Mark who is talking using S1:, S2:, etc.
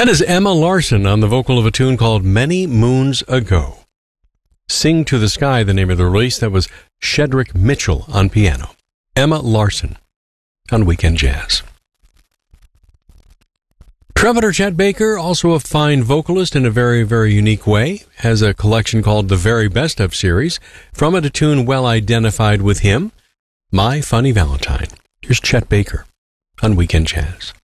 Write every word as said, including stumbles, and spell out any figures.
S1: That is Emma Larson on the vocal of a tune called Many Moons Ago. Sing to the Sky, the name of the release. That was Shedrick Mitchell on piano. Emma Larson on Weekend Jazz. Trumpeter Chet Baker, also a fine vocalist in a very, very unique way, has a collection called The Very Best Of Series. From it, a tune well identified with him, My Funny Valentine. Here's Chet Baker on Weekend Jazz.